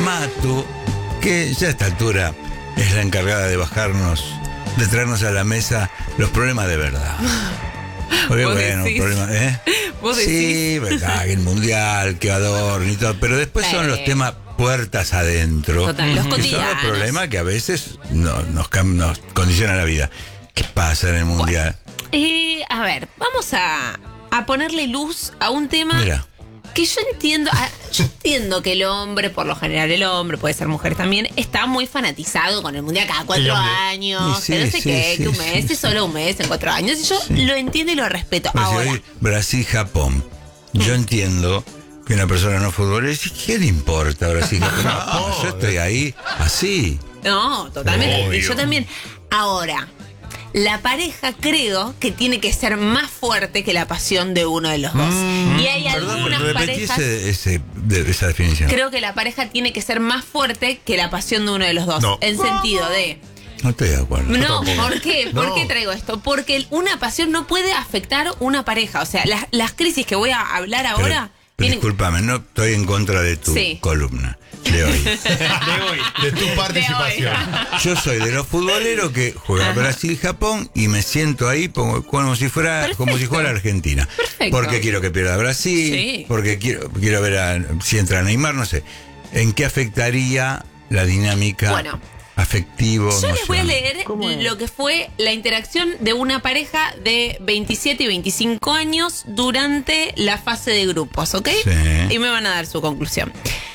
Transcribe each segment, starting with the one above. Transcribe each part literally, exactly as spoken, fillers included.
Matu, que ya a esta altura es la encargada de bajarnos, de traernos a la mesa los problemas de verdad. Porque ¿Vos bueno, decís? problemas, ¿eh? ¿Vos sí, decís? verdad, que el mundial, que adorno y todo, pero después son Sí. los temas puertas adentro. Total, los que son cotidianos. los problemas que a veces no, nos, cam- nos condicionan la vida. ¿Qué pasa en el mundial? Eh, a ver, vamos a, a ponerle luz a un tema Mira. que yo entiendo. a- yo entiendo que el hombre, por lo general el hombre, puede ser mujer también, está muy fanatizado con el mundial cada cuatro hombre. años. Y sí, que no sé sí, qué, sí, que un sí, mes, sí. es solo un mes en cuatro años. Y yo lo entiendo y lo respeto. Pues si Ahora, hoy Brasil-Japón, yo entiendo que una persona no futbolera dice, ¿qué le importa Brasil-Japón? No, yo estoy ahí así. no, totalmente. Obvio. Y yo también. Ahora, la pareja creo que tiene que ser más fuerte que la pasión de uno de los dos. y hay Perdón, algunas pero repetí parejas. ese, ese, de- esa definición. Creo que la pareja tiene que ser más fuerte que la pasión de uno de los dos. No. En sentido de. No estoy de acuerdo. No, tampoco. ¿por qué? ¿Por No. qué traigo esto? Porque el- una pasión no puede afectar una pareja. O sea, las, las crisis que voy a hablar Pero, ahora. pero tienen- discúlpame, no estoy en contra de tu Sí. columna de hoy. De hoy. De tu participación. Yo soy de los futboleros que juega Ajá. Brasil-Japón y me siento ahí como, como si fuera Perfecto. como si fuera Argentina. Perfecto. Porque quiero que pierda Brasil, Sí. porque quiero, quiero ver a, si entra Neymar, no sé. ¿En qué afectaría la dinámica Bueno. afectivo? Yo les voy a emocional? leer lo que fue la interacción de una pareja de veintisiete y veinticinco años durante la fase de grupos, ¿ok? Sí. Y me van a dar su conclusión.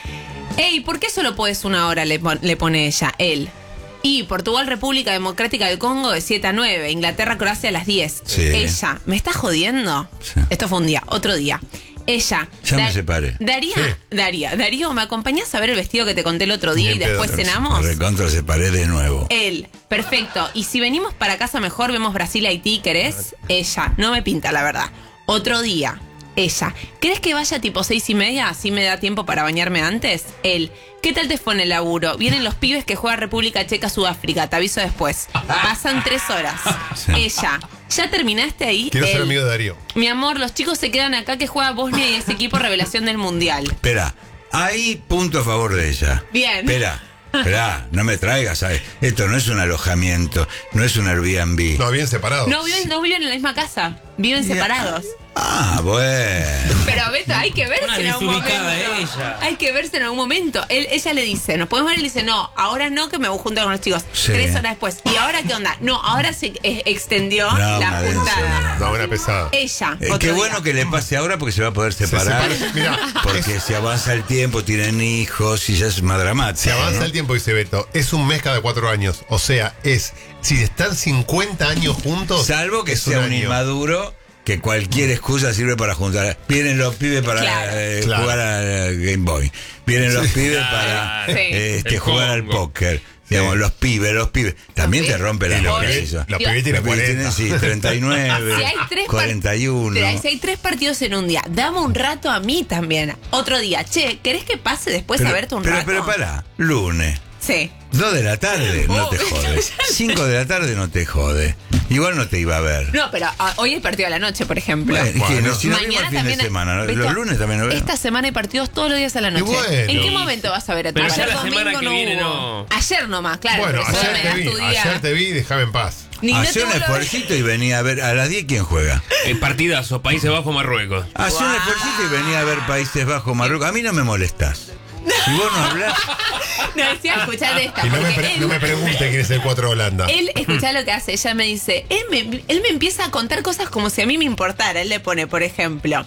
Ey, ¿por qué solo podés una hora? Le, pon- le pone ella, él. Y Portugal, República Democrática del Congo de siete a nueve, Inglaterra, Croacia a las diez. Sí. Ella, ¿me está jodiendo? Sí. Esto fue un día, otro día. Ella. Ya me separé. Daría, Sí. Daría, Darío, ¿me acompañás a ver el vestido que te conté el otro día Ni y en después pedo. cenamos? Me recontra separé de nuevo. Él, perfecto. Y si venimos para casa mejor, vemos Brasil-Haití, ¿querés? Ella, no me pinta, la verdad. Otro día, ella. ¿Querés que vaya tipo seis y media? Así me da tiempo para bañarme antes. Él, ¿qué tal te fue en el laburo? Vienen los pibes que juega República Checa-Sudáfrica, te aviso después. Pasan tres horas. Sí. Ella, ¿ya terminaste ahí? Quiero ser Él, amigo de Darío. mi amor, los chicos se quedan acá que juega Bosnia y ese equipo revelación del Mundial. Espera, ahí punto a favor de ella. Bien. Espera, espera, no me traigas, ¿sabes? Esto no es un alojamiento, no es un Airbnb. No, bien separados. No viven, no viven en la misma casa, viven separados. Ah, bueno. Pero Beto, hay que verse Una en algún momento. desubicada ella. Hay que verse en algún momento. Él, ella le dice, ¿nos podemos ver? Y le dice, no, ahora no, que me voy a juntar con los chicos. Sí. Tres horas después. ¿Y ahora qué onda? No, ahora se eh, extendió No, la una juntada. No, una pesada. Ella. Eh, otro qué día. bueno que le pase ahora porque se va a poder Se separar. separa- Mira, Porque si avanza el tiempo, tienen hijos y ya es más dramático. se avanza ¿no? el tiempo, dice Beto. Es un mes cada cuatro años. O sea, es. Si están cincuenta años juntos. Salvo que es sea un, año. inmaduro, que cualquier excusa sirve para juntar. Vienen los pibes para Claro. eh, Claro. jugar al Game Boy. Vienen los pibes para Sí. eh, este, El jugar al Congo. póker. Digamos, los pibes, los pibes. También Los te pibes. rompe la Y los cabeza. pibes- los Dios. pibes tienen Los pibes cuarenta. tienen, sí, treinta y nueve, Si hay tres par- cuarenta y uno. Pero si hay tres partidos en un día, dame un rato a mí también. Otro día, che, ¿querés que pase después pero, a verte un pero, rato? pero pará, lunes. Sí. Dos de la tarde no te Oh, jode. Cinco de la tarde no te jode. Igual no te iba a ver. No, pero ah, hoy hay partido a la noche, por ejemplo. Bueno, es que Bueno. no- si nos vimos el fin de también hay- semana, ¿no? Beto, Los lunes también nos vemos. Esta semana hay partidos todos los días a la noche. bueno. ¿En qué momento vas a ver a tu Pero Ayer ya la domingo semana que viene hubo. no. Ayer nomás, claro. Bueno, pero solo ayer me te das vi. tu día. Ayer te vi, déjame en paz. Ni no Hacé te un vuelvo a ver. esfuercito y venía a ver a las diez quién juega. El partidazo, Países Bajos, Marruecos. Hacé un Guau. esfuercito y venía a ver Países Bajos, Marruecos. A mí no me molestás. Si vos no hablás, No, decía, escuchate esta. Y no me, porque pre- él, no me pregunte quién es el cuatro de Holanda. él, escuchá lo que hace. Ella me dice, él me, él me empieza a contar cosas como si a mí me importara. Él le pone, por ejemplo,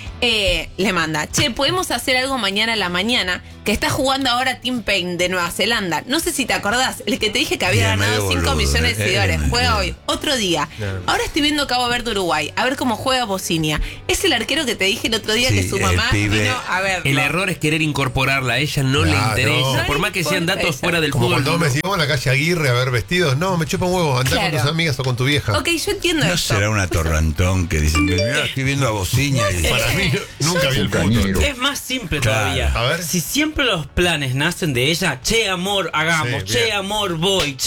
eh, le manda, che, podemos hacer algo mañana a la mañana, que está jugando ahora Tim Payne de Nueva Zelanda. No sé si te acordás, el que te dije que había Bien, ganado medio cinco boludo, millones de eh, seguidores. eh, Juega eh. hoy, otro día. Ahora estoy viendo Cabo Verde, Uruguay, a ver cómo juega Bosnia. Es el arquero que te dije el otro día Sí, que su el mamá pibe. vino a ver. El error es querer incorporarla. A ella no Claro. le interesa. No Por le más que sean importa datos eso. fuera del Como fútbol. cuando me decís, vamos a la calle Aguirre a ver vestidos. No, me chupa un huevo. Andá Claro. con tus amigas o con tu vieja. Ok, yo entiendo no esto. será una torrantón que dice, mira, estoy viendo a Bociña y Para mí, nunca vi el fútbol. Es más simple Claro. todavía. A ver. Si siempre los planes nacen de ella, che amor, hagamos, Sí, che bien. amor, voy, che.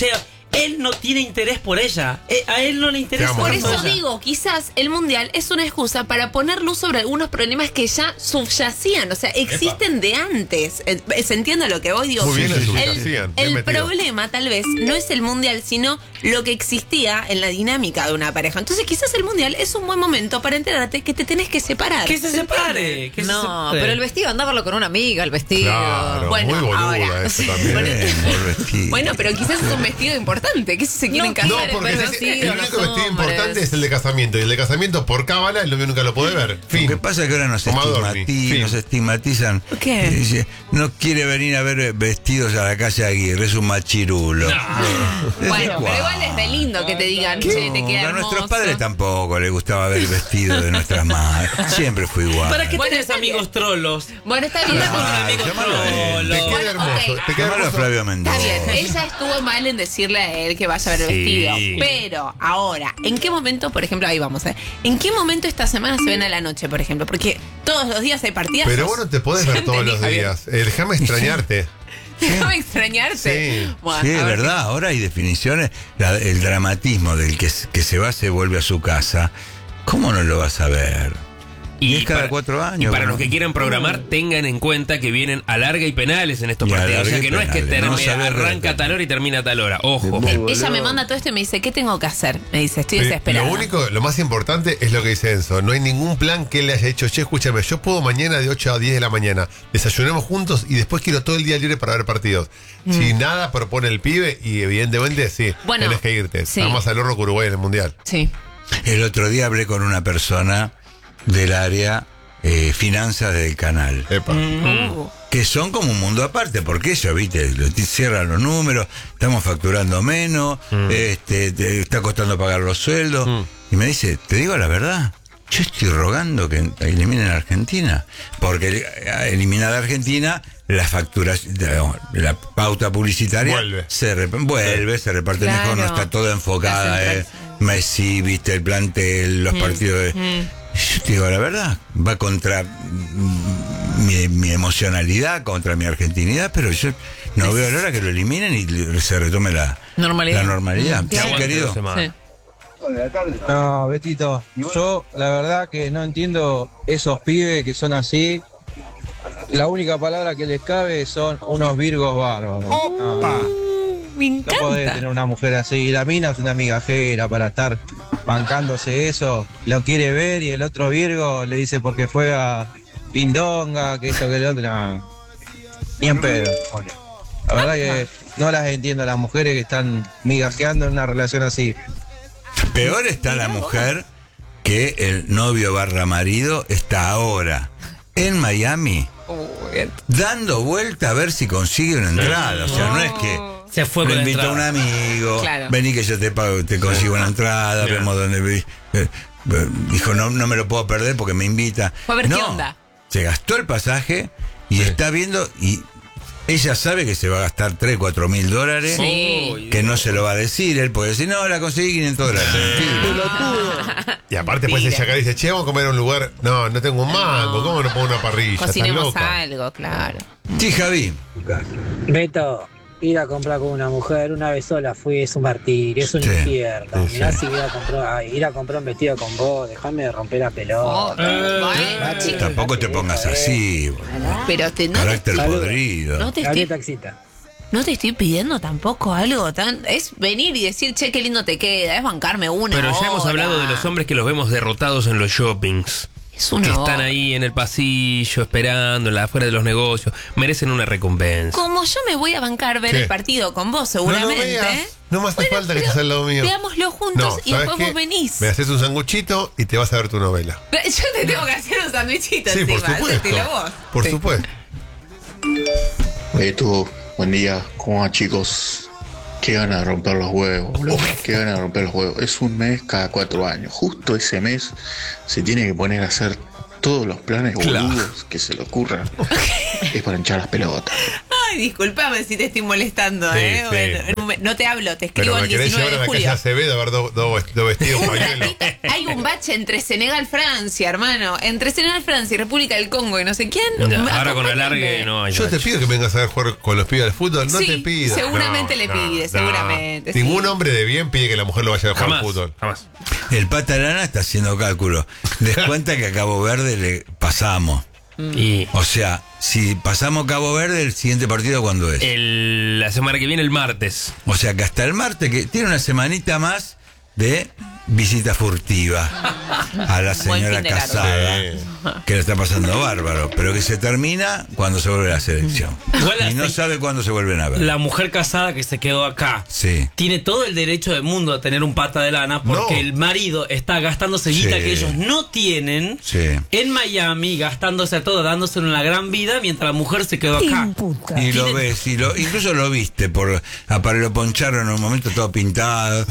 él no tiene interés por ella. Eh, A él no le interesa. Por Por Bueno, eso entonces- digo, quizás el mundial es una excusa para poner luz sobre algunos problemas que ya subyacían, o sea, existen de antes. Eh, ¿Se entiende lo que voy? Digo, Muy bien, el, lo subyacían, bien el metido. problema tal vez no es el mundial, sino lo que existía en la dinámica de una pareja. Entonces quizás el mundial es un buen momento para enterarte que te tenés que separar. Que se separe. Que se No, separe. pero el vestido, anda a verlo con una amiga, el vestido. Claro, Bueno, muy boluda ahora. eso también. Bueno, Bien, por vestido. Bueno, pero quizás es un vestido importante. ¿Qué si se quieren No, casar? No, Ver porque ese- vestido, el único los vestido hombres. importante es el de casamiento. Y el de casamiento por cábala, el novio nunca lo puede ver. Fin. Lo que pasa es que ahora nos, Como Adorni. estigmati- Fin. nos estigmatizan. ¿Qué? Y dice, no quiere venir a ver vestidos a la calle Aguirre, es un machirulo. ¿Desde Bueno, pero cuándo? igual es re lindo que te digan, che, te queda A hermoso. nuestros padres tampoco les gustaba ver el vestido de nuestras madres. Siempre fue igual. ¿Para qué Bueno, tenés está amigos trolos? Bueno, está bien. Anda con un Ah, amigo llámalo a él. trolo. Te queda Bueno, hermoso. ok. Te queda Llamalo a hermoso. Flavio Mendoza. Está bien, ella estuvo mal en decirle a él que vaya a ver el Sí. vestido. Pero ahora, ¿en qué momento, por ejemplo, ahí vamos, eh? ¿En qué momento esta semana se ven a la noche, por ejemplo? Porque todos los días hay partidas. Pero vos no te podés ver todos los días. Eh, déjame extrañarte. Déjame extrañarte. Sí. Bueno, Sí, a es ver verdad, ahora hay definiciones. La- el dramatismo del que, s- que se va, se vuelve a su casa. ¿Cómo no lo vas a ver? Y es cada cuatro años, Y para ¿no? los que quieran programar, tengan en cuenta que vienen a larga y penales en estos Y a partidos. O larga sea y que no es que penales, no termine, saber arranca a realmente. tal hora y termina a tal hora. Ojo. qué. Ella me manda todo esto y me dice, ¿qué tengo que hacer? Me dice, estoy desesperada. Lo único, lo más importante es lo que dice Enzo. No hay ningún plan que él le haya hecho. Che, escúchame, yo puedo mañana de ocho a diez de la mañana. Desayunemos juntos y después quiero todo el día libre para ver partidos. Si nada propone el pibe, y evidentemente sí, Bueno, tenés que irte. sí. Vamos al horno con Uruguay en el Mundial. Sí. El otro día hablé con una persona del área eh, finanzas del canal. Epa. Uh, Que son como un mundo aparte, porque ellos, viste, lo- cierran los números, estamos facturando menos, este, te está costando pagar los sueldos. Y me dice, te digo la verdad, yo estoy rogando que eliminen a Argentina, porque eh, eliminada Argentina, la facturación, la pauta publicitaria Vuelve. se rep- vuelve, se reparte Claro. mejor, no está toda enfocada La en Messi, viste, el plantel, los partidos de... Yo te digo la verdad, va contra mm, mi, mi emocionalidad, contra mi argentinidad, pero yo no veo la hora que lo eliminen y le- se retome la Normalidad. La normalidad. Que Sí, aguante querido. dos semanas. sí. No, Betito, yo la verdad que no entiendo esos pibes que son así. La única palabra que les cabe son unos virgos bárbaros. No, Me no podés encanta. tener una mujer así. La mina es una migajera para estar bancándose eso. Lo quiere ver y el otro virgo le dice porque fue a Pindonga, que eso, que el otro. No. Ni en pedo. La verdad que no las entiendo las mujeres que están migajeando en una relación así. Peor está la mujer que el novio barra marido está ahora en Miami dando vuelta a ver si consigue una entrada. O sea, no es que Se fue lo con la invita a un entrada. amigo, Claro. vení que yo te pago, te consigo una entrada, Claro. vemos dónde vi- eh, eh, dijo, no, no me lo puedo perder porque me invita. Fue a ver qué No, onda. se gastó el pasaje y está viendo, y ella sabe que se va a gastar tres, cuatro mil dólares, Sí. que no se lo va a decir él, porque si no, la conseguí quinientos dólares. Y aparte, pues Mentira. ella acá dice, che, vamos a comer en un lugar. No, no tengo un mango. ¿Cómo no pongo una parrilla? ¿Estás Cocinemos loca? algo, claro. Sí, Javi. Beto, ir a comprar con una mujer una vez sola fui, es un martirio, es un Sí, infierno. sí, Mirá sí. si ir a, comprar, a ir a comprar un vestido con vos, dejame de romper la pelota. Oh, bueno, chicos, Tampoco te pongas así, boludo. pero te, no, te, Carácter Salud. podrido. no te Gabriel estoy, Taxita. no te estoy pidiendo tampoco algo tan... Es venir y decir, che, qué lindo te queda, es bancarme una Pero ya hemos hora. hablado de los hombres que los vemos derrotados en los shoppings. Es una Que están hora. ahí en el pasillo, esperando, en la- afuera de los negocios. Merecen una recompensa. Como yo me voy a bancar ver ¿Qué? el partido con vos, No lo seguramente. veas. No me hace Bueno, falta que pero estés al lado mío. Veámoslo juntos y ¿sabes después qué? vos venís. Me haces un sanguchito y te vas a ver tu novela. Yo te tengo que hacer un sandwichito Sí, por encima, supuesto. hacételo vos. Por Sí. supuesto. Beto, buen día, ¿cómo va, chicos? Qué ganas de romper los huevos, qué ganas de romper los huevos. Es un mes cada cuatro años. Justo ese mes se tiene que poner a hacer todos los planes Claro. boludos que se le ocurran. Es para hinchar las pelotas. Ay, discúlpame si te estoy molestando, Sí, ¿eh? sí. Bueno, en un me- no te hablo, te Pero escribo me el querés diecinueve llevar a de la julio. calle Acevedo a ver dos dos vest- dos vestidos Un pañuelos. ratito, hay un bache entre Senegal, Francia, hermano. Entre Senegal, Francia y República del Congo y no sé quién. No, Me- ahora con acompáñame. alargue no hay Yo te bache. pido que vengas a ver jugar con los pibes al fútbol. No Sí, te pido. seguramente le pide, seguramente, sí. Ningún hombre de bien pide que la mujer lo vaya a jugar al Jamás, fútbol. jamás. El Pata Lana está haciendo cálculo. Les cuenta que a Cabo Verde le pasamos. Y O sea, si pasamos Cabo Verde, el siguiente partido, ¿cuándo es? el- la semana que viene, el martes. O sea, que hasta el martes, que tiene una semanita más de visita furtiva a la Buen señora fin de largo. casada, Sí. que le está pasando bárbaro, pero que se termina cuando se vuelve la selección. Igual Y no hasta- sabe cuándo se vuelven a ver. La mujer casada que se quedó acá Sí. tiene todo el derecho del mundo a tener un pata de lana porque No. el marido está gastándose guita Sí. que ellos no tienen Sí. en Miami, gastándose a todo, dándose una gran vida, mientras la mujer se quedó acá. Y lo Tiene- ves, y lo, incluso lo viste, por a lo poncharon en un momento todo pintado.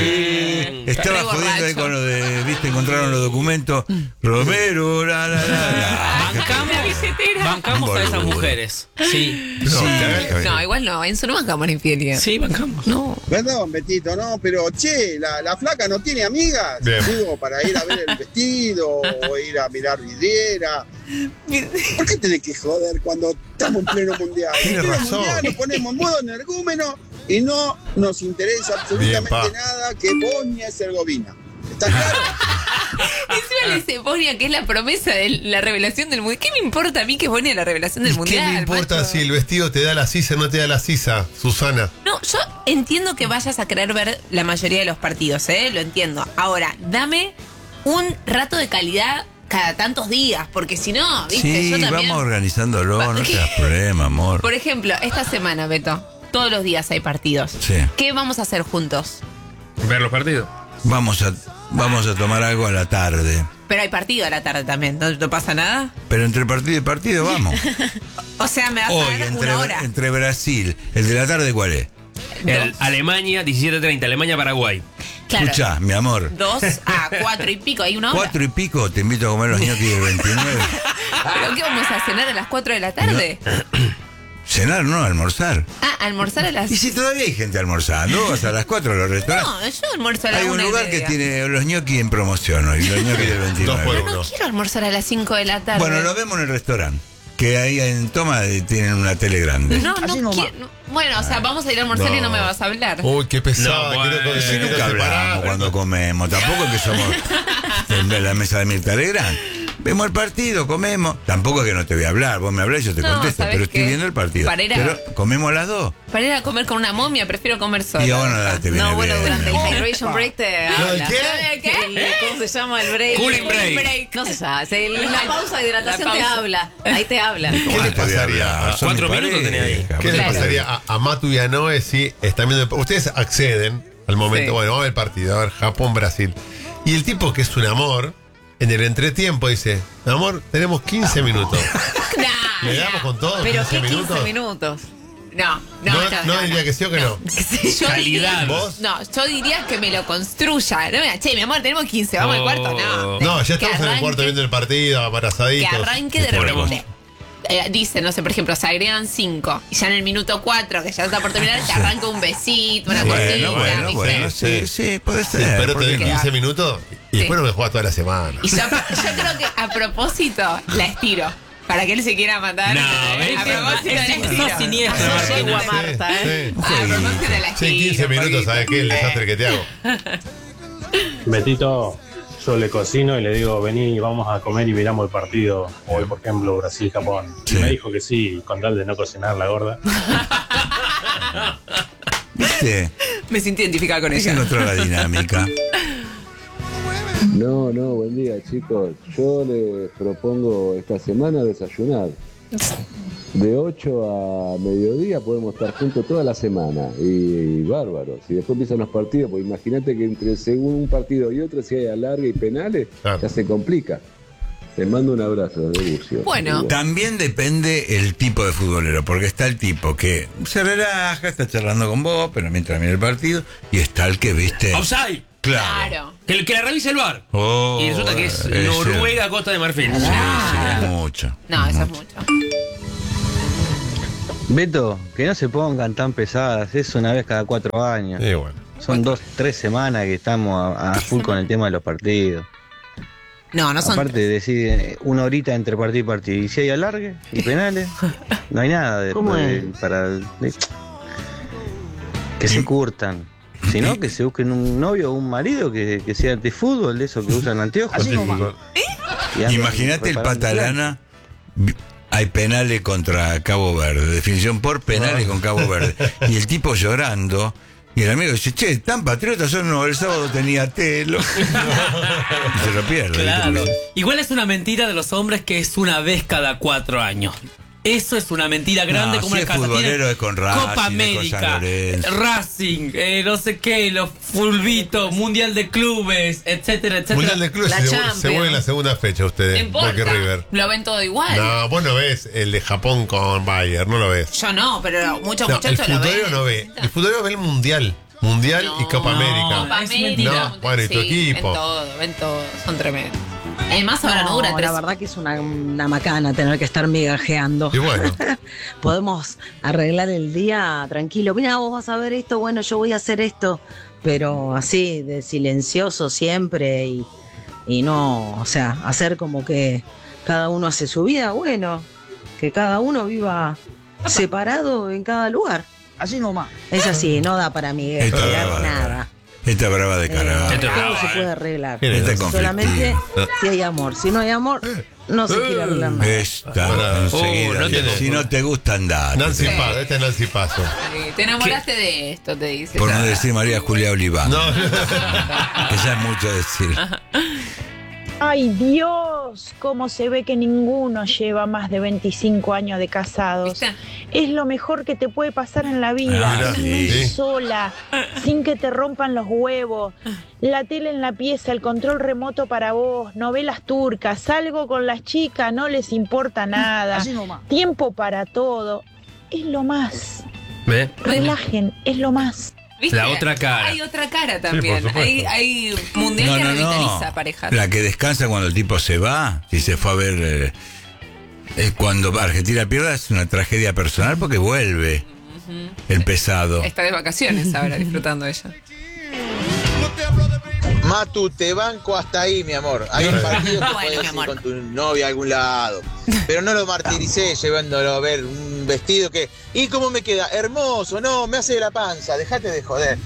Estaba Re jodiendo ahí borracho. con lo de, viste, encontraron los documentos. Romero, la, la, la, la. Bancamos, La billetera. bancamos a esas Boludo. mujeres. Sí. No, cagá- No, igual no, Enzo, no bancamos la infidelidad. Sí, bancamos. No. Perdón, Betito, no, pero che, la, la flaca no tiene amigas. Bien. Digo, para ir a ver el vestido o ir a mirar vidriera. ¿Por qué tenés que joder cuando estamos en pleno mundial? Tiene En pleno razón. mundial nos ponemos en modo energúmeno y no nos interesa absolutamente Bien, pa. nada que Bosnia y Herzegovina. ¿Está claro? Encima le dice Bosnia que es la promesa de la revelación del mundial. ¿Qué me importa a mí que es Bosnia la revelación del ¿Y mundial? ¿Qué me importa macho? si el vestido te da la sisa o no te da la sisa, Susana? No, yo entiendo que vayas a querer ver la mayoría de los partidos, ¿eh? Lo entiendo. Ahora, dame un rato de calidad cada tantos días, porque si no, ¿viste? Sí, yo también... vamos organizándolo, Va- no te das problema, amor. Por ejemplo, esta semana, Beto, todos los días hay partidos. Sí. ¿Qué vamos a hacer juntos? Ver los partidos. Vamos a, vamos a tomar algo a la tarde. Pero hay partido a la tarde también, ¿no, no pasa nada? Pero entre partido y partido vamos. O sea, me vas a Hoy, dar entre, una hora. entre Brasil, el de la tarde, ¿cuál es? El Dos. Alemania, diecisiete treinta, Alemania-Paraguay. Claro. Escuchá, mi amor. Dos a cuatro y pico, hay una hora. Cuatro y pico, te invito a comer los ñoquis del veintinueve. ¿Pero qué vamos a cenar a las cuatro de la tarde? Cenar, no, almorzar. Ah, almorzar a las... Y si todavía hay gente almorzando, vas a las cuatro a los restaurantes. No, yo almuerzo a la Hay un una y lugar que media. tiene los ñoquis en promoción hoy, los ñoquis del Dos por veintinueve. Pero uno. no quiero almorzar a las cinco de la tarde. Bueno, lo vemos en el restaurante. Que ahí en Toma eh, tienen una tele grande. No, no quiero... no. Bueno, o sea, vamos a ir a almorzar y no me vas a hablar. Uy, qué pesado. No, quiero bueno. que Si se nunca quiera hablamos separar. cuando comemos, tampoco es que somos en la mesa de Mirta Legrand. Vemos el partido, comemos. Tampoco es que no te voy a hablar, vos me hablas y yo te No, contesto, ¿sabes pero estoy qué? viendo el partido. Para ir a- Pero comemos a las dos. Para ir a comer con una momia, prefiero comer sola. Y bueno, te viene No, bueno, bien. durante el hydration break te habla. ¿qué? ¿Qué? El- ¿Cómo se llama el break? Cooling break. No se llama. se- La pausa de hidratación La te pausa. habla. Ahí te habla. ¿Qué le Te voy a pasaría? hablar, a- son Cuatro mi minutos tenés ahí. pareja. ¿Qué le Claro. pasaría a, a Matu y a Noé si están viendo el- ustedes acceden al momento, Sí. bueno, vamos a ver el partido, a ver, Japón-Brasil. Y el tipo que es un amor, en el entretiempo dice, amor, tenemos quince minutos. Nah, ¿Le damos con todo? Pero quince ¿qué quince minutos? minutos? No, no, No, no. no, no, diría no. que sí o que no. Yo Calidad. diría- ¿Vos? No, yo diría que me lo construya. No, mira, che, mi amor, tenemos quince, vamos al Oh. cuarto. No, No, ya Que estamos en el cuarto arranque- viendo el partido, Que aparazaditos. arranque de Ponemos. repente. Eh, dice, no sé, por ejemplo, se agregan cinco. Y ya en el minuto cuatro, que ya está por terminar, te arranca un besito, una Bueno, cosita. bueno, ¿viste? bueno, sí, Sí. sí, puede Sí, ser. pero ¿por te qué doy no? quince minutos y después no me juegas toda la semana. Y yo, yo creo que a propósito la estiro. Para que él se quiera matar. No, a ves que- propósito la es estiro. sos siniestra, Ah, Martín. Yegua sí, Marta, ¿eh? Sí, A propósito la sí, estiro. quince minutos, poquito. ¿sabes qué? El desastre que te hago. Betito, yo le cocino y le digo, vení, vamos a comer y miramos el partido. Hoy, por ejemplo, Brasil-Japón. Sí. Y me dijo que sí, con tal de no cocinar la gorda. ¿Viste? Me siento identificada con Hay que ella. encontrar la dinámica. No, no, buen día chicos. Yo les propongo esta semana desayunar. De ocho a mediodía podemos estar juntos toda la semana. Y, y bárbaro. Si después empiezan los partidos, pues imagínate que entre según un partido y otro, si hay alargue y penales, Claro. ya se complica. Les mando un abrazo desde Bucio. Bueno. También depende el tipo de futbolero, porque está el tipo que se relaja, está charlando con vos, pero mientras mira el partido, y está el que, viste... Offside. Claro. Claro. Que, el- que la revise el bar. Oh, y resulta que es ese. Noruega, Costa de Marfil. Sí, sí, es mucho. No, eso es mucho. Beto, que no se pongan tan pesadas, es una vez cada cuatro años. Sí, bueno. Son dos, tres semanas que estamos a, a full con el tema de los partidos. No, no son. Aparte deciden una horita entre partido y partido. Y si hay alargue y penales, no hay nada de, ¿Cómo de- es? para de- que se curtan. Si no, que se busquen un novio o un marido que, que sea de fútbol, de esos que usan anteojos. Así Y- nomás. y anden Imagínate el preparando Patalana. Hay penales contra Cabo Verde. Definición por penales con Cabo Verde. Y el tipo llorando. Y el amigo dice, che, tan patriotas son, no, el sábado tenía telo. Y se lo pierde. Claro. ¿viste? Igual es una mentira de los hombres que es una vez cada cuatro años. Eso es una mentira grande No, como si una es casa. futbolero Tiene es con Racing, Copa es con América, San Lorenzo. Racing, eh, no sé qué, los fulbitos, Mundial de Clubes, etcétera, etcétera. Mundial de Clubes La se, Champions. se vuelve en la segunda fecha No ustedes. importa. Boca y River. Lo ven todo igual. No, vos no ves el de Japón con Bayern, no lo ves. Yo no, pero muchos No, el muchachos lo ven. futbolero no ve. El futbolero ve el Mundial. Mundial y Copa América. Copa Es América. mentira. No, bueno, y tu Sí, equipo. Ven todo, ven todo. Son tremendos. Además, ahora no, No, dura tres. la verdad que es una, una macana tener que estar migajeando. Y bueno, Podemos arreglar el día tranquilo. Mira, vos vas a ver esto, bueno, yo voy a hacer esto. Pero así, de silencioso siempre y, y no, o sea, hacer como que cada uno hace su vida, bueno, que cada uno viva separado en cada lugar. Así nomás. Es así, no da para Esta migajear brava, nada. Esta brava de Eh, carajo. Esta todo brava, se eh. puede arreglar. Mira, Esta es Solamente conflictiva. si hay amor. Si no hay amor, no se quiere arreglar nada. Esta, Bueno, enseguida. oh, no te- si no te gusta, andar. Nancy Sí. Paso, este es Nancy Paso. Sí, te enamoraste de esto, te dice. Por no decir María Julia Oliván. No, Que ya es mucho decir. Ay Dios, cómo se ve que ninguno lleva más de veinticinco años de casados. ¿Viste? Es lo mejor que te puede pasar en la vida. Ah, Dormir sí. sola, sin que te rompan los huevos. La tele en la pieza, el control remoto para vos, novelas turcas, salgo con las chicas, no les importa nada. Así nomás. Tiempo para todo. Es lo más. ¿Ve? Relajen, es lo más. ¿Viste? La otra cara. Hay otra cara también. supuesto. hay, hay mundial No, que no, revitaliza no. parejas. La que descansa cuando el tipo se va, si se fue a ver. eh, eh, cuando Argentina pierda es una tragedia personal porque vuelve el pesado. Está de vacaciones ahora, disfrutando ella. Matu, te banco hasta ahí, mi amor. Hay un partido que Bueno, puedes mi ir amor. con tu novia a algún lado. Pero no lo martiricé llevándolo a ver un vestido que... ¿Y cómo me queda? Hermoso, no, me hace la panza, dejate de joder.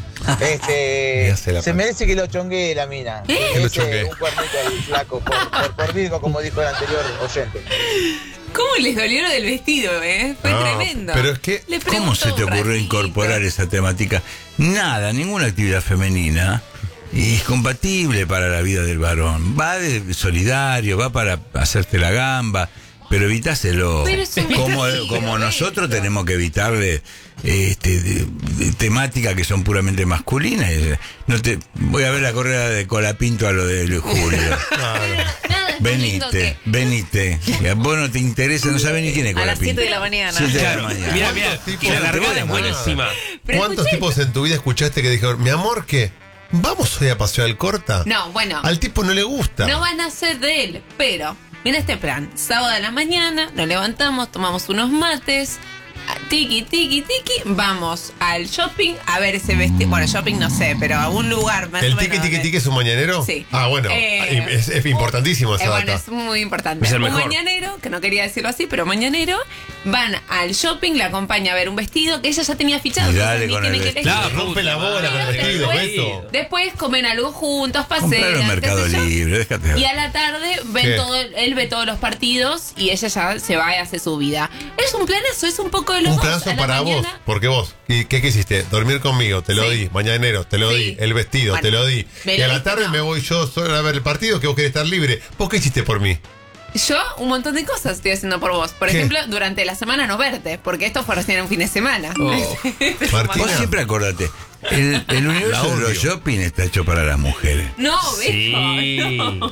Este, Me hace la se panza. merece que lo chonguee la mina. ¿Eh? Que lo Ese, chonguee. un cuernito ahí, flaco, por, por, por Virgo, como dijo el anterior oyente. ¿Cómo les dolió lo del vestido, eh? Fue No, tremendo. pero es que- Le ¿Cómo preguntó se te un ocurrió ratito. incorporar esa temática? Nada, ninguna actividad femenina es compatible para la vida del varón. Va de solidario, va para hacerte la gamba, pero evitáselo. Pero es un Como, vestido, como ¿eh? nosotros tenemos que evitarle este, de- de temáticas que son puramente masculinas. No te voy a ver la carrera de Colapinto a lo de Julio. Nada, es más lindo Venite, que- venite. A vos no te interesa, no sabes ni quién es A las Colapinto. siete de la mañana. siete de la Claro, mañana. mira, mira. ¿Cuántos tipos Y la de largada temas? es buenísima. Pero ¿cuántos escuché- tipos en tu vida escuchaste que dijeron, mi amor, qué? ¿Vamos hoy a pasear al Corta? No, bueno. Al tipo no le gusta. No van a ser de él, pero mira este plan. Sábado de la mañana, nos levantamos, tomamos unos mates, a- tiki, tiki, tiki, vamos al shopping a ver ese vestido. Bueno, shopping no sé, pero a un lugar más ¿El o tiki menos tiki de- tiki es un mañanero? Sí. Ah, bueno. Eh, es, es importantísimo esa Eh, bueno, data. es muy importante. Es el un mejor. mañanero, que no quería decirlo así, pero mañanero, van al shopping, le acompaña a ver un vestido que ella ya tenía fichado. Y entonces dale ni con tiene el que vestido. elegir. Le rompe la bola con el vestido, Después- Beto. Después comen algo juntos, Comprar pasean, en Mercado qué sé yo. Libre, déjate. Y a la tarde ven ¿Qué? todo, él ve todos los partidos y ella ya se va y hace su vida. Es un planazo, es un poco de los Un dos. planazo A la para vos, mañana- porque vos, ¿y qué quisiste? Dormir conmigo, te lo Sí. di. Mañanero, te lo Sí. di. El vestido, Bueno, te lo di. me Y lo a la diste, tarde no. me voy yo solo a ver el partido, que vos querés estar libre. ¿Vos qué hiciste por mí? Yo un montón de cosas estoy haciendo por vos. Por ¿Qué? ejemplo, durante la semana no verte, porque esto fue recién un fin de semana. Oh. Martina. Vos siempre acordate, el, el universo de los shopping está hecho para las mujeres. No, Sí. Beto, no.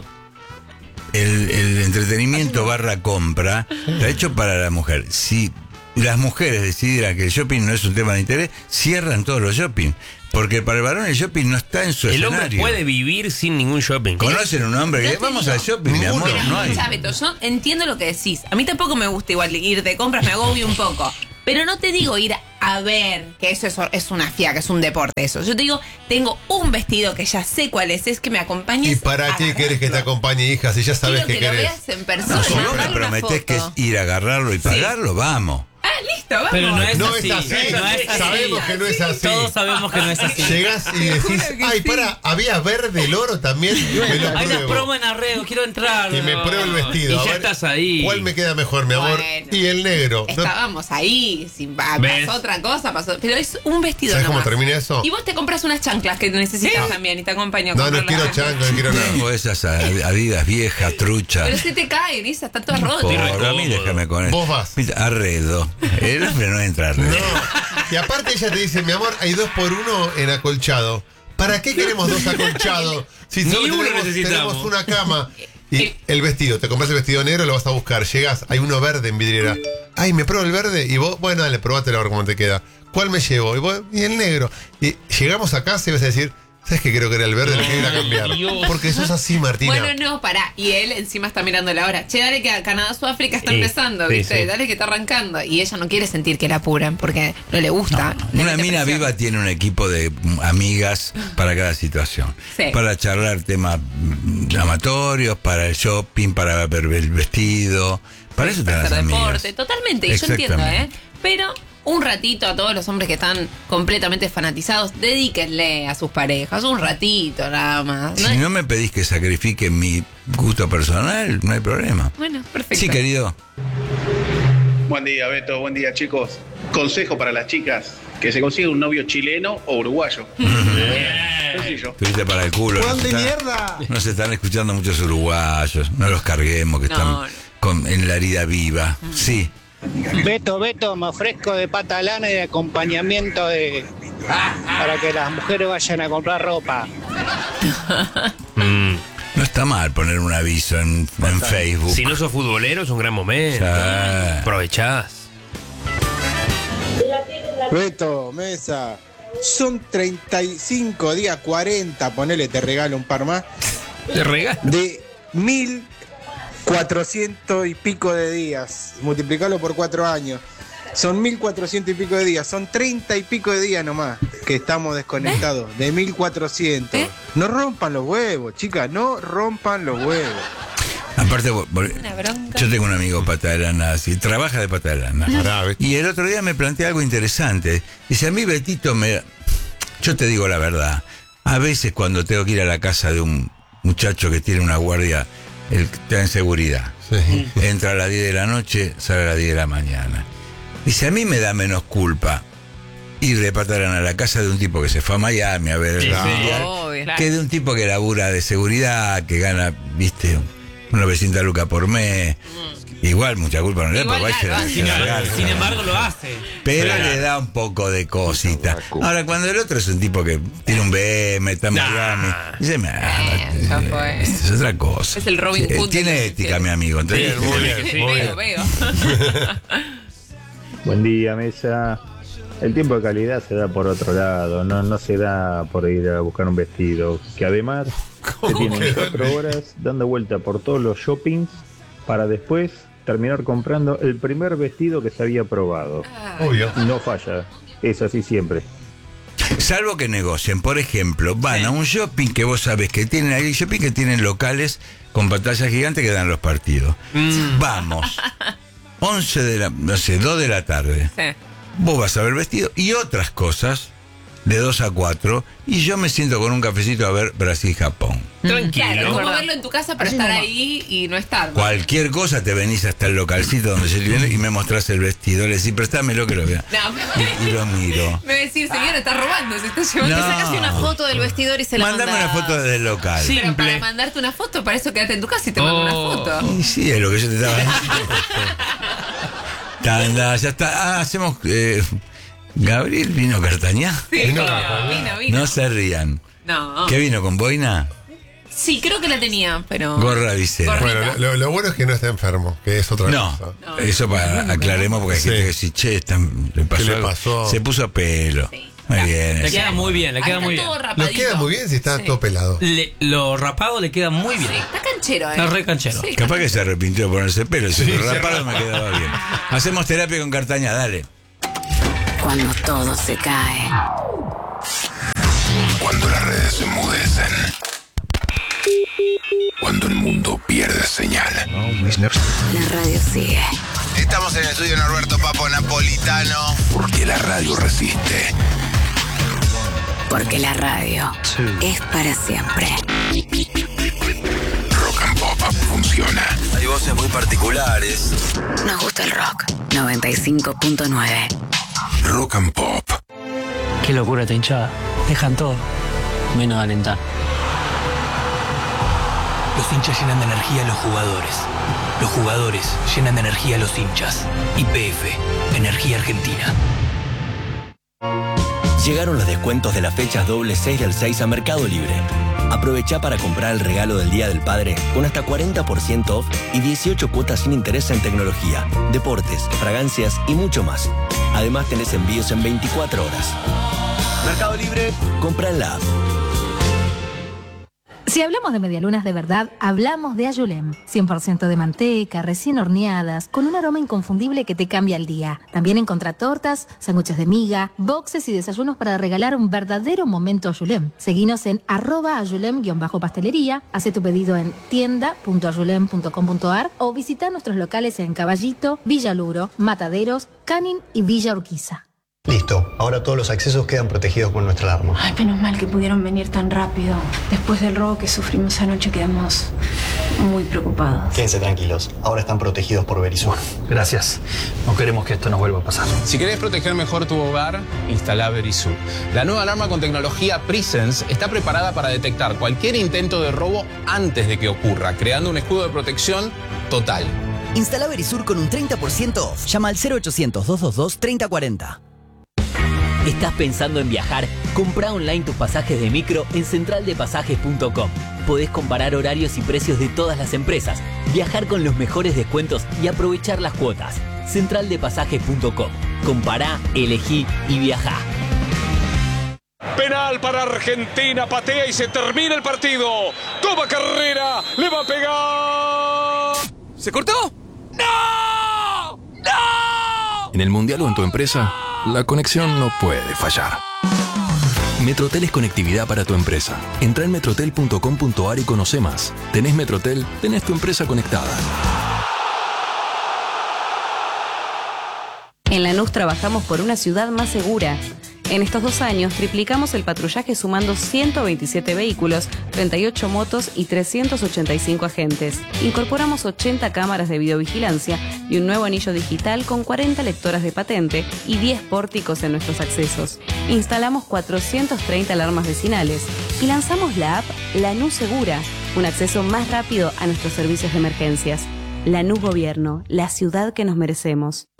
El, el entretenimiento barra compra está hecho para la mujer. Si las mujeres decidieran que el shopping no es un tema de interés, cierran todos los shopping. Porque para el varón el shopping no está en su El hombre escenario. puede vivir sin ningún shopping. ¿Conocen un hombre que Yo te vamos digo, al shopping, mi amor? Mira, No hay. escuchá, Beto, yo entiendo lo que decís. A mí tampoco me gusta igual ir de compras, me agobio un poco. Pero no te digo ir a ver, que eso es, es una fiaca, es un deporte eso. Yo te digo, tengo un vestido que ya sé cuál es, es que me acompañes. ¿Y para qué querés que te acompañe, hija? Si ya sabes Quiero que, que lo querés. veas en persona. No, si vos me mandarle una prometés que es foto. ir a agarrarlo y pagarlo, vamos. Ah, listo, vamos. Pero no es No así. es así. No es así. Sabemos que no es así. Todos sabemos que no es así. Llegás y decís, ay, para, había verde el oro también. Me lo Hay una pruebo. promo en Arreo, quiero entrar. Y me pruebo el vestido. Y A ya ver, estás ahí. ¿cuál me queda mejor, mi amor? Bueno. Y el negro. No- Estábamos ahí, si pa- ¿Ves? pasó otra cosa, pasó. Pero es un vestido ¿Sabes cómo nomás. termina eso? Y vos te compras unas chanclas que necesitas también y te acompaño a No, no comprar quiero las chanclas, no quiero nada. Tengo esas adidas viejas, truchas. Pero se te caen, Isa, está todo roto. Por a mí déjame con eso. Vos vas. Mira, Arredo. El hombre no entra a Arredo. No. Y aparte ella te dice, mi amor, hay dos por uno en acolchado. ¿Para qué queremos dos acolchados? Si Ni solo uno tenemos, necesitamos. tenemos una cama. Y el vestido, te compras el vestido negro, lo vas a buscar. Llegás, hay uno verde en vidriera. Ay, me pruebo el verde. Y vos, bueno, dale, probátelo a ver cómo te queda. ¿Cuál me llevo? Y, vos, y el negro. Y llegamos a casa y vas a decir, ¿sabes qué? Creo que era el verde, lo quiero ir a cambiar. Dios. Porque eso es así, Martina. Bueno, no, pará. Y él encima está mirando la hora. Che, dale que a Canadá, Sudáfrica está Sí, empezando, sí, ¿viste? sí. Dale que está arrancando. Y ella no quiere sentir que la apuran porque no le gusta. Le Una mete mina presión. viva tiene un equipo de mm, amigas para cada situación. Sí. Para charlar temas mm, amatorios, para el shopping, para ver el vestido. Para eso están las hacer amigas. deporte, totalmente, y yo entiendo, ¿eh? Exactamente. Pero un ratito a todos los hombres que están completamente fanatizados, dedíquenle a sus parejas, un ratito nada más. ¿no? Si no me pedís que sacrifique mi gusto personal, no hay problema. Bueno, perfecto. Sí, querido. Buen día, Beto. Buen día, chicos. Consejo para las chicas: que se consiga un novio chileno o uruguayo. Sencillo. Tuviste para el culo. ¡Juan Nos de están- mierda! Nos están escuchando muchos uruguayos. No los carguemos, que No, están no. con- en la herida viva. Sí. Beto, Beto, me ofrezco de pata lana y de acompañamiento de para que las mujeres vayan a comprar ropa. Mm. No está mal poner un aviso en, en Facebook. Si no sos futbolero, es un gran momento. Ya. Aprovechás. Beto, Mesa, son treinta y cinco días, cuarenta, ponele, te regalo un par más, Te regalo. de mil cuatrocientos y pico de días. Multiplicalo por cuatro años. Son mil cuatrocientos y pico de días. Son treinta y pico de días nomás que estamos desconectados. De mil cuatrocientos. No rompan los huevos, chicas. No rompan los huevos. Aparte, vol- vol- Una bronca. yo tengo un amigo pata de lana, así, trabaja de pata de lana. Y el otro día me plantea algo interesante. Dice, a mí Betito me... Yo te digo la verdad. A veces cuando tengo que ir a la casa de un muchacho que tiene una guardia, el que está en seguridad, entra a las diez de la noche, sale a las diez de la mañana. Dice, a mí me da menos culpa ir de pata de lana a la casa de un tipo que se fue a Miami a ver el Sí, sí. mundial, Obvio, claro. que de un tipo que labura de seguridad, que gana, viste, una novecientos lucas por mes. Igual mucha culpa no le da, Igual, porque claro, vaya a sin- largar. Sin embargo, lo hace. Pero Claro. le da un poco de cosita. Ahora, cuando el otro es un tipo que tiene un B M, está en Nah. Miami, dice, "Ah, Eh, ya fue. esto es otra cosa. Es el Robin Eh, Hood de Tiene los ética, infieles. mi amigo. ¿entendés? Sí, muy bien, Sí, muy veo, bien. veo. Buen día, Mesa. El tiempo de calidad se da por otro lado, no, no se da por ir a buscar un vestido, que además se tienen cuatro horas dando vuelta por todos los shoppings para después terminar comprando el primer vestido que se había probado. Obvio. No falla, es así siempre. Salvo que negocien. Por ejemplo, van a un shopping que vos sabés que tienen, hay shopping que tienen locales con pantallas gigantes que dan los partidos. Vamos. once de la, no sé, dos de la tarde. Sí. Vos vas a ver vestido y otras cosas de dos a cuatro y yo me siento con un cafecito a ver Brasil-Japón. Claro, Tranquilo. como verlo en tu casa para estar ahí y no estar. ¿no? Cualquier cosa te venís hasta el localcito donde yo viene y me mostrás el vestido. Le decís, préstamelo que lo vea. No, Y, y lo miro. me decís, señora, está robando, se está llevando. No. Te sacas una foto del vestidor y se la Mándame una mandás. foto desde el local. Pero para mandarte una foto, para eso quédate en tu casa y te mando una Oh. foto. Y sí, es lo que yo te estaba diciendo. Tanda, ya está. Ah, hacemos. eh, Gabriel vino Cartañá. Sí, Vino, vino, vino, vino. No se rían. No. ¿Qué vino con boina? Sí, creo que la tenía, pero. Gorra visera. Gorrita. Bueno, lo, lo bueno es que no está enfermo, que es otra No, cosa. No. eso para aclaremos porque hay Sí. gente que dice, che, están- le pasó ¿Qué le algo". pasó? Se puso pelo. Sí. Muy bien. Le eso. queda muy bien, le Ahí queda está muy bien. todo Lo rapadito. queda muy bien si está Sí. todo pelado. Le- lo rapado le queda muy bien. Sí, está canchero, ¿eh? Está re canchero. Sí. Capaz que se arrepintió de ponerse pelo. Si Sí, lo se rapado me quedaba bien. Hacemos terapia con Cartañá, dale. Cuando todo se cae. Cuando las redes se enmudecen. Cuando el mundo pierde señal. La radio sigue. Estamos en el estudio de Norberto Papo Napolitano. Porque la radio resiste. Porque la radio es para siempre. Rock and Pop funciona. Hay voces muy particulares. Nos gusta el rock. noventa y cinco punto nueve. Rock and Pop. Qué locura esta hinchada. Dejan todo, menos alentar. Los hinchas llenan de energía a los jugadores. Los jugadores llenan de energía a los hinchas. Y P F, Energía Argentina. Llegaron los descuentos de las fechas doble seis del seis a Mercado Libre. Aprovecha para comprar el regalo del Día del Padre con hasta cuarenta por ciento off y dieciocho cuotas sin interés en tecnología, deportes, fragancias y mucho más. Además tenés envíos en veinticuatro horas. Mercado Libre, compra en la app. Si hablamos de medialunas de verdad, hablamos de Ayulem. cien por ciento de manteca, recién horneadas, con un aroma inconfundible que te cambia el día. También encontrá tortas, sándwiches de miga, boxes y desayunos para regalar un verdadero momento Ayulem. Seguinos en arroba ayulem-pastelería, hace tu pedido en tienda punto ayulem punto com punto ar o visita nuestros locales en Caballito, Villa Luro, Mataderos, Canin y Villa Urquiza. Listo, ahora todos los accesos quedan protegidos con nuestra alarma. Ay, menos mal que pudieron venir tan rápido. Después del robo que sufrimos anoche quedamos muy preocupados. Quédense tranquilos, ahora están protegidos por Verisur. Gracias. No queremos que esto nos vuelva a pasar. Si querés proteger mejor tu hogar, instala Verisur. La nueva alarma con tecnología Presence está preparada para detectar cualquier intento de robo antes de que ocurra, creando un escudo de protección total. Instala Verisur con un treinta por ciento off. Llama al cero ochocientos, doscientos veintidós, treinta cuarenta. ¿Estás pensando en viajar? Comprá online tus pasajes de micro en central de pasajes punto com. Podés comparar horarios y precios de todas las empresas, viajar con los mejores descuentos y aprovechar las cuotas. central de pasajes punto com. Compará, elegí y viajá. Penal para Argentina, patea y se termina el partido. Toma carrera, le va a pegar. ¿Se cortó? ¡No! ¡No! En el Mundial o en tu empresa, la conexión no puede fallar. Metrotel es conectividad para tu empresa. Entra en metrotel punto com punto ar y conoce más. Tenés Metrotel, tenés tu empresa conectada. En Lanús trabajamos por una ciudad más segura. En estos dos años triplicamos el patrullaje sumando ciento veintisiete vehículos, treinta y ocho motos y trescientos ochenta y cinco agentes. Incorporamos ochenta cámaras de videovigilancia y un nuevo anillo digital con cuarenta lectoras de patente y diez pórticos en nuestros accesos. Instalamos cuatrocientas treinta alarmas vecinales y lanzamos la app Lanús Segura, un acceso más rápido a nuestros servicios de emergencias. Lanús Gobierno, la ciudad que nos merecemos.